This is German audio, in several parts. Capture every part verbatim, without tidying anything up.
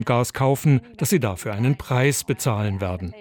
Gas kaufen, dass sie dafür einen Preis bezahlen werden.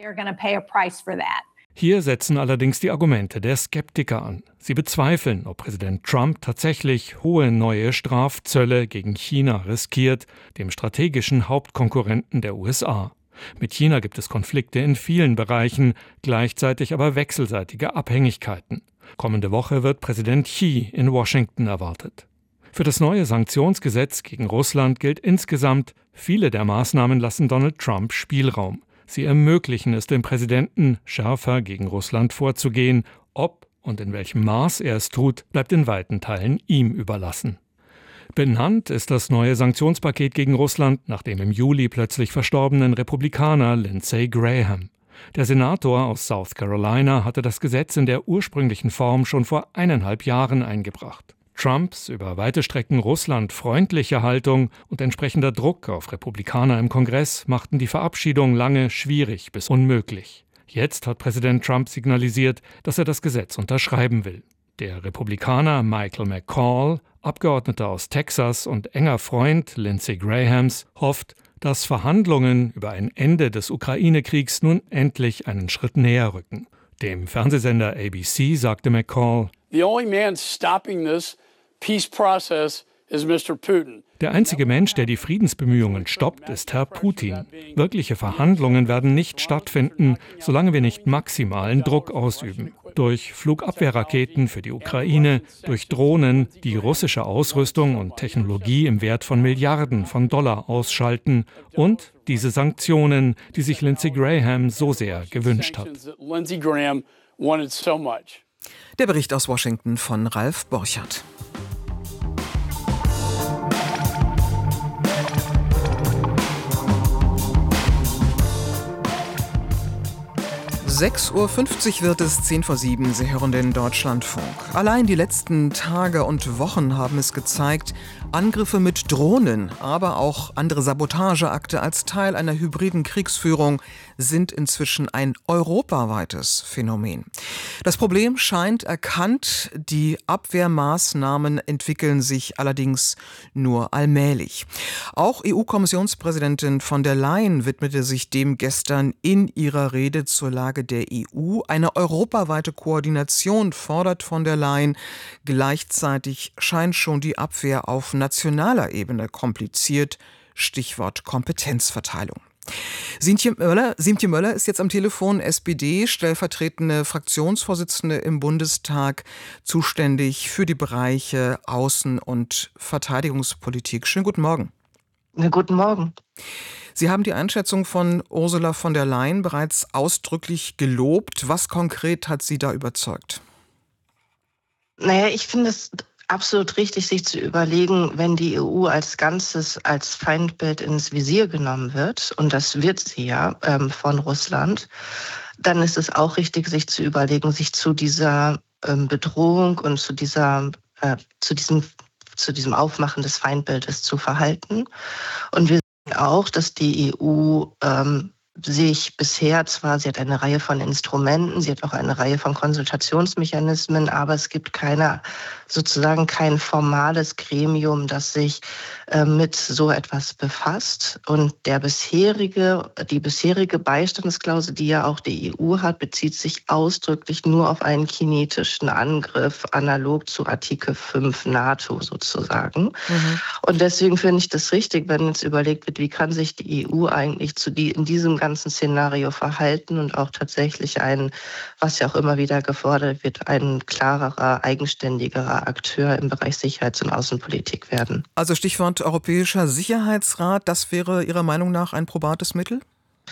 Hier setzen allerdings die Argumente der Skeptiker an. Sie bezweifeln, ob Präsident Trump tatsächlich hohe neue Strafzölle gegen China riskiert, dem strategischen Hauptkonkurrenten der U S A. Mit China gibt es Konflikte in vielen Bereichen, gleichzeitig aber wechselseitige Abhängigkeiten. Kommende Woche wird Präsident Xi in Washington erwartet. Für das neue Sanktionsgesetz gegen Russland gilt insgesamt, viele der Maßnahmen lassen Donald Trump Spielraum. Sie ermöglichen es dem Präsidenten, schärfer gegen Russland vorzugehen. Ob und in welchem Maß er es tut, bleibt in weiten Teilen ihm überlassen. Benannt ist das neue Sanktionspaket gegen Russland nach dem im Juli plötzlich verstorbenen Republikaner Lindsey Graham. Der Senator aus South Carolina hatte das Gesetz in der ursprünglichen Form schon vor eineinhalb Jahren eingebracht. Trumps über weite Strecken Russland freundliche Haltung und entsprechender Druck auf Republikaner im Kongress machten die Verabschiedung lange schwierig bis unmöglich. Jetzt hat Präsident Trump signalisiert, dass er das Gesetz unterschreiben will. Der Republikaner Michael McCaul, Abgeordneter aus Texas und enger Freund Lindsey Grahams, hofft, dass Verhandlungen über ein Ende des Ukraine-Kriegs nun endlich einen Schritt näher rücken. Dem Fernsehsender A B C sagte McCaul: The only man stopping this peace process is Mister Putin. Der einzige Mensch, der die Friedensbemühungen stoppt, ist Herr Putin. Wirkliche Verhandlungen werden nicht stattfinden, solange wir nicht maximalen Druck ausüben. Durch Flugabwehrraketen für die Ukraine, durch Drohnen, die russische Ausrüstung und Technologie im Wert von Milliarden von Dollar ausschalten und diese Sanktionen, die sich Lindsey Graham so sehr gewünscht hat. Der Bericht aus Washington von Ralf Borchardt. sechs Uhr fünfzig wird es, zehn vor sieben, Sie hören den Deutschlandfunk. Allein die letzten Tage und Wochen haben es gezeigt, Angriffe mit Drohnen, aber auch andere Sabotageakte als Teil einer hybriden Kriegsführung sind inzwischen ein europaweites Phänomen. Das Problem scheint erkannt, die Abwehrmaßnahmen entwickeln sich allerdings nur allmählich. Auch E U-Kommissionspräsidentin von der Leyen widmete sich dem gestern in ihrer Rede zur Lage der E U. Eine europaweite Koordination fordert von der Leyen. Gleichzeitig scheint schon die Abwehr auf nationaler Ebene kompliziert. Stichwort Kompetenzverteilung. Siemtje Möller, Siemtje Möller ist jetzt am Telefon, S P D, stellvertretende Fraktionsvorsitzende im Bundestag, zuständig für die Bereiche Außen- und Verteidigungspolitik. Schönen guten Morgen. Ja, guten Morgen. Sie haben die Einschätzung von Ursula von der Leyen bereits ausdrücklich gelobt. Was konkret hat Sie da überzeugt? Naja, ich finde es absolut richtig, sich zu überlegen, wenn die E U als Ganzes als Feindbild ins Visier genommen wird, und das wird sie ja ähm, von Russland, dann ist es auch richtig, sich zu überlegen, sich zu dieser ähm, Bedrohung und zu dieser, äh, zu diesem, zu diesem Aufmachen des Feindbildes zu verhalten. Und wir sehen auch, dass die E U ähm, sich bisher zwar, sie hat eine Reihe von Instrumenten, sie hat auch eine Reihe von Konsultationsmechanismen, aber es gibt keine, sozusagen kein formales Gremium, das sich äh, mit so etwas befasst. Und der bisherige, die bisherige Beistandsklausel, die ja auch die E U hat, bezieht sich ausdrücklich nur auf einen kinetischen Angriff, analog zu Artikel fünf NATO sozusagen. Mhm. Und deswegen finde ich das richtig, wenn jetzt überlegt wird, wie kann sich die E U eigentlich zu die, in diesem ganzen Szenario verhalten und auch tatsächlich ein, was ja auch immer wieder gefordert wird, ein klarerer, eigenständigerer Akteur im Bereich Sicherheits- und Außenpolitik werden. Also Stichwort Europäischer Sicherheitsrat, das wäre Ihrer Meinung nach ein probates Mittel?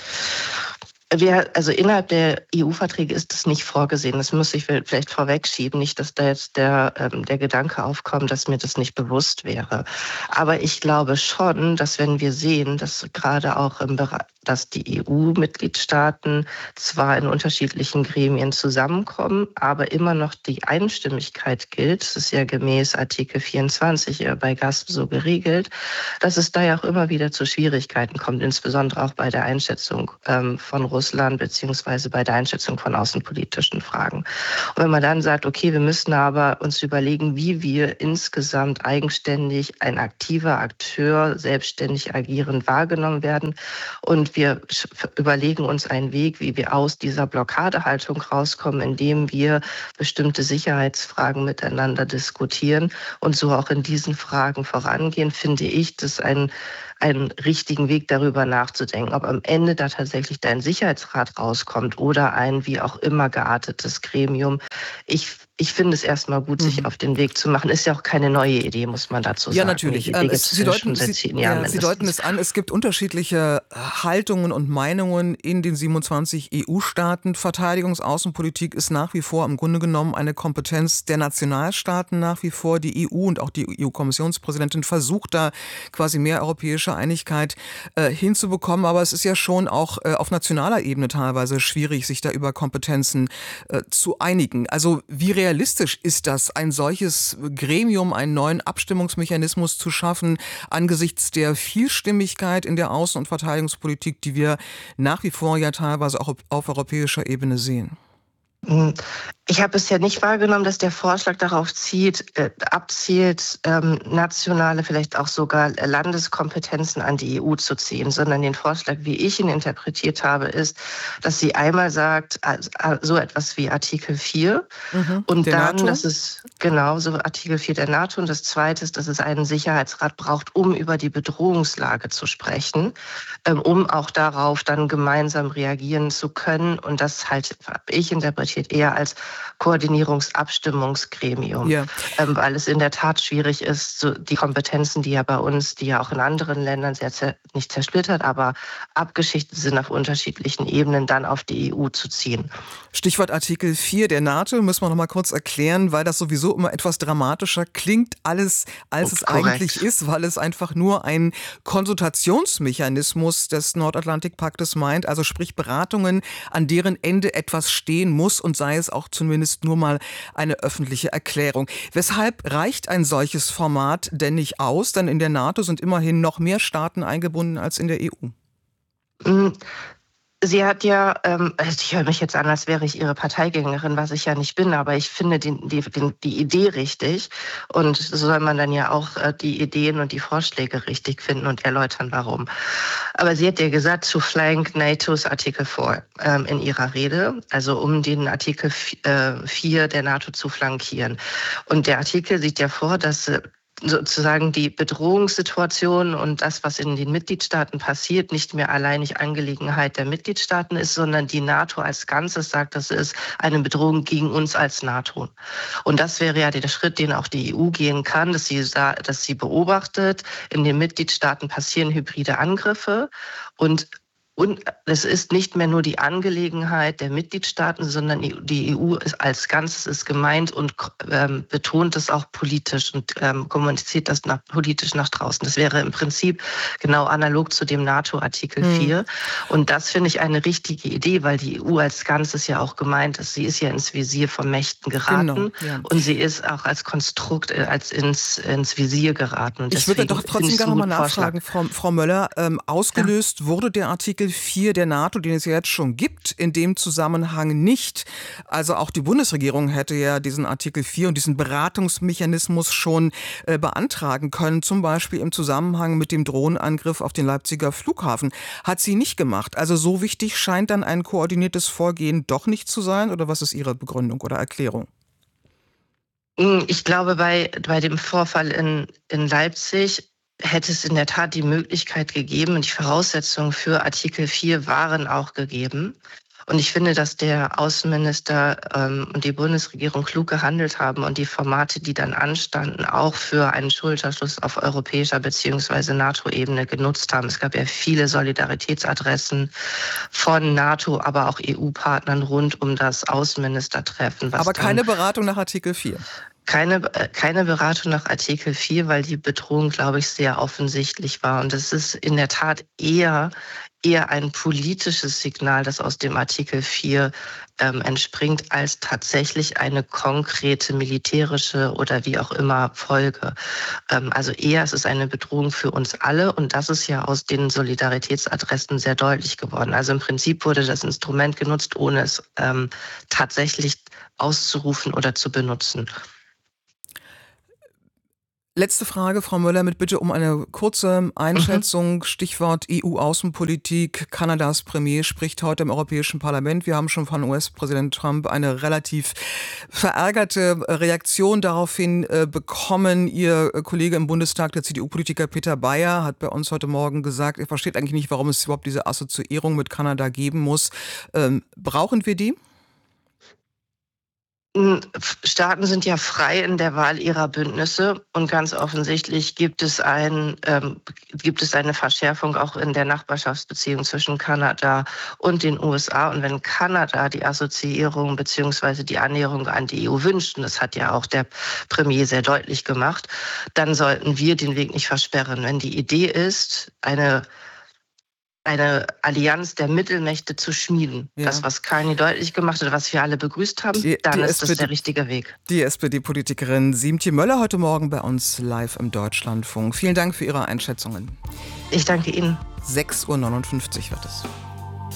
Wir, also innerhalb der E U-Verträge ist das nicht vorgesehen. Das muss ich vielleicht vorwegschieben. Nicht, dass da jetzt der, ähm, der Gedanke aufkommt, dass mir das nicht bewusst wäre. Aber ich glaube schon, dass wenn wir sehen, dass gerade auch im Bereich, dass die E U-Mitgliedstaaten zwar in unterschiedlichen Gremien zusammenkommen, aber immer noch die Einstimmigkeit gilt. Das ist ja gemäß Artikel vierundzwanzig bei GASP so geregelt, dass es da ja auch immer wieder zu Schwierigkeiten kommt, insbesondere auch bei der Einschätzung ähm, von Russland beziehungsweise bei der Einschätzung von außenpolitischen Fragen. Und wenn man dann sagt, okay, wir müssen aber uns überlegen, wie wir insgesamt eigenständig ein aktiver Akteur, selbstständig agierend wahrgenommen werden, und wir überlegen uns einen Weg, wie wir aus dieser Blockadehaltung rauskommen, indem wir bestimmte Sicherheitsfragen miteinander diskutieren und so auch in diesen Fragen vorangehen, finde ich, das ein einen richtigen Weg, darüber nachzudenken, ob am Ende da tatsächlich ein Sicherheitsrat rauskommt oder ein wie auch immer geartetes Gremium. Ich Ich finde es erstmal gut, sich mhm. auf den Weg zu machen. Ist ja auch keine neue Idee, muss man dazu sagen. Ja, natürlich. Ähm, es, Sie, deuten, Sie, ja, Sie deuten es an, es gibt unterschiedliche Haltungen und Meinungen in den siebenundzwanzig E U-Staaten. Verteidigungs-, Außenpolitik ist nach wie vor im Grunde genommen eine Kompetenz der Nationalstaaten nach wie vor. Die E U und auch die E U-Kommissionspräsidentin versucht da quasi mehr europäische Einigkeit äh, hinzubekommen. Aber es ist ja schon auch äh, auf nationaler Ebene teilweise schwierig, sich da über Kompetenzen äh, zu einigen. Also wie reagiert realistisch ist das, ein solches Gremium, einen neuen Abstimmungsmechanismus zu schaffen, angesichts der Vielstimmigkeit in der Außen- und Verteidigungspolitik, die wir nach wie vor ja teilweise auch auf europäischer Ebene sehen? Ich habe bisher nicht wahrgenommen, dass der Vorschlag darauf zieht, äh, abzielt, ähm, nationale, vielleicht auch sogar Landeskompetenzen an die E U zu ziehen, sondern den Vorschlag, wie ich ihn interpretiert habe, ist, dass sie einmal sagt, also, so etwas wie Artikel vier mhm, und dann, NATO? dass es genau so Artikel vier der NATO, und das Zweite ist, dass es einen Sicherheitsrat braucht, um über die Bedrohungslage zu sprechen, ähm, um auch darauf dann gemeinsam reagieren zu können, und das halt, habe ich interpretiert, eher als Koordinierungsabstimmungsgremium, ja. ähm, weil es in der Tat schwierig ist, so die Kompetenzen, die ja bei uns, die ja auch in anderen Ländern sehr zer- nicht zersplittert, aber abgeschichtet sind auf unterschiedlichen Ebenen, dann auf die E U zu ziehen. Stichwort Artikel vier der NATO, müssen wir noch mal kurz erklären, weil das sowieso immer etwas dramatischer klingt, alles als es Korrekt. eigentlich ist, weil es einfach nur ein Konsultationsmechanismus des Nordatlantikpaktes meint, also sprich Beratungen, an deren Ende etwas stehen muss, und sei es auch zumindest nur mal eine öffentliche Erklärung. Weshalb reicht ein solches Format denn nicht aus? Denn in der NATO sind immerhin noch mehr Staaten eingebunden als in der E U. Mhm. Sie hat ja, ähm, ich höre mich jetzt an, als wäre ich ihre Parteigängerin, was ich ja nicht bin, aber ich finde die, die, die Idee richtig, und so soll man dann ja auch äh, die Ideen und die Vorschläge richtig finden und erläutern, warum. Aber sie hat ja gesagt, to flank NATO's Artikel vier ähm, in ihrer Rede, also um den Artikel vier der NATO zu flankieren. Und der Artikel sieht ja vor, dass äh, sozusagen die Bedrohungssituation und das, was in den Mitgliedstaaten passiert, nicht mehr alleinig Angelegenheit der Mitgliedstaaten ist, sondern die NATO als Ganzes sagt, das ist eine Bedrohung gegen uns als NATO. Und das wäre ja der Schritt, den auch die E U gehen kann, dass sie, dass sie beobachtet, in den Mitgliedstaaten passieren hybride Angriffe, und Und es ist nicht mehr nur die Angelegenheit der Mitgliedstaaten, sondern die E U ist als Ganzes ist gemeint und ähm, betont es auch politisch und ähm, kommuniziert das nach, politisch nach draußen. Das wäre im Prinzip genau analog zu dem NATO-Artikel mhm. vier. Und das finde ich eine richtige Idee, weil die E U als Ganzes ja auch gemeint ist. Sie ist ja ins Visier von Mächten geraten, genau, ja. und sie ist auch als Konstrukt äh, als ins, ins Visier geraten. Und ich würde doch trotzdem gerne mal nachfragen, Frau, Frau Möller. Ähm, ausgelöst ja. wurde der Artikel vier der NATO, den es ja jetzt schon gibt, in dem Zusammenhang nicht. Also auch die Bundesregierung hätte ja diesen Artikel vier und diesen Beratungsmechanismus schon äh, beantragen können, zum Beispiel im Zusammenhang mit dem Drohnenangriff auf den Leipziger Flughafen. Hat sie nicht gemacht. Also so wichtig scheint dann ein koordiniertes Vorgehen doch nicht zu sein, oder was ist Ihre Begründung oder Erklärung? Ich glaube, bei, bei dem Vorfall in, in Leipzig hätte es in der Tat die Möglichkeit gegeben, und die Voraussetzungen für Artikel vier waren auch gegeben. Und ich finde, dass der Außenminister ähm, und die Bundesregierung klug gehandelt haben und die Formate, die dann anstanden, auch für einen Schulterschluss auf europäischer bzw. NATO-Ebene genutzt haben. Es gab ja viele Solidaritätsadressen von NATO, aber auch E U-Partnern rund um das Außenministertreffen. Aber keine Beratung nach Artikel vier. Keine, keine Beratung nach Artikel vier, weil die Bedrohung, glaube ich, sehr offensichtlich war. Und es ist in der Tat eher, eher ein politisches Signal, das aus dem Artikel vier ähm, entspringt, als tatsächlich eine konkrete militärische oder wie auch immer Folge. Ähm, also eher es ist eine Bedrohung für uns alle. Und das ist ja aus den Solidaritätsadressen sehr deutlich geworden. Also im Prinzip wurde das Instrument genutzt, ohne es ähm, tatsächlich auszurufen oder zu benutzen. Letzte Frage, Frau Möller, mit Bitte um eine kurze Einschätzung. Mhm. Stichwort E U-Außenpolitik. Kanadas Premier spricht heute im Europäischen Parlament. Wir haben schon von U S-Präsident Trump eine relativ verärgerte Reaktion daraufhin äh, bekommen. Ihr Kollege im Bundestag, der C D U-Politiker Peter Bayer, hat bei uns heute Morgen gesagt, er versteht eigentlich nicht, warum es überhaupt diese Assoziierung mit Kanada geben muss. Ähm, brauchen wir die? Staaten sind ja frei in der Wahl ihrer Bündnisse und ganz offensichtlich gibt es, ein, ähm, gibt es eine Verschärfung auch in der Nachbarschaftsbeziehung zwischen Kanada und den U S A. Und wenn Kanada die Assoziierung bzw. die Annäherung an die E U wünscht, und das hat ja auch der Premier sehr deutlich gemacht, dann sollten wir den Weg nicht versperren. Wenn die Idee ist, eine eine Allianz der Mittelmächte zu schmieden. Ja. Das, was Carney deutlich gemacht hat, was wir alle begrüßt haben, die, dann die ist S P D, das der richtige Weg. Die S P D-Politikerin Siemtje Möller heute Morgen bei uns live im Deutschlandfunk. Vielen Dank für Ihre Einschätzungen. Ich danke Ihnen. sechs Uhr neunundfünfzig wird es.